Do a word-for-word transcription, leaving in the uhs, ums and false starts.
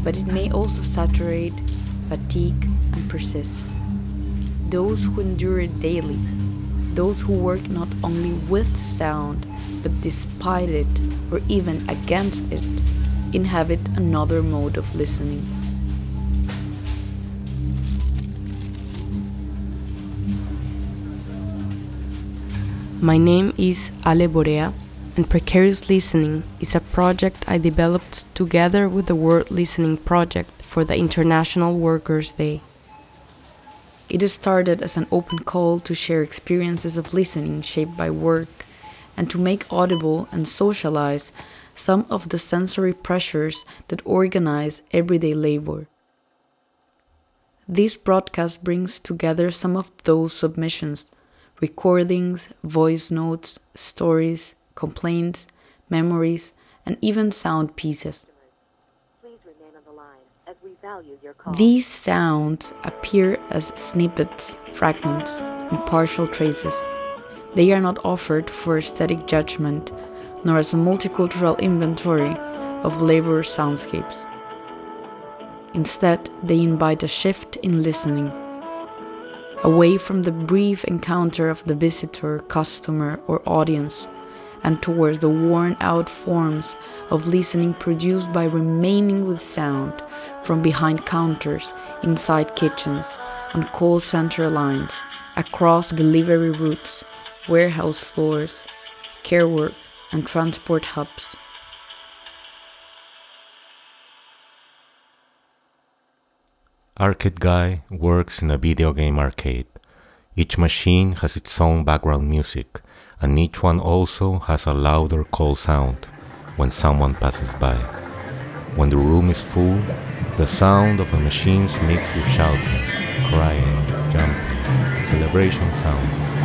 but it may also saturate, fatigue, and persist. Those who endure it daily, those who work not only with sound, but despite it, or even against it, inhabit another mode of listening. My name is Ale Borea, and Precarious Listening is a project I developed together with the World Listening Project for the International Workers' Day. It started as an open call to share experiences of listening shaped by work and to make audible and socialize some of the sensory pressures that organize everyday labor. This broadcast brings together some of those submissions, recordings, voice notes, stories, complaints, memories, and even sound pieces. These sounds appear as snippets, fragments, and partial traces. They are not offered for aesthetic judgment, nor as a multicultural inventory of labor soundscapes. Instead, they invite a shift in listening, away from the brief encounter of the visitor, customer, or audience, and towards the worn-out forms of listening produced by remaining with sound from behind counters, inside kitchens, on call center lines, across delivery routes, warehouse floors, care work, and transport hubs. Arcade Guy works in a video game arcade. Each machine has its own background music, and each one also has a louder call sound when someone passes by. When the room is full, the sound of the machines mixed with shouting, crying, jumping, celebration sounds,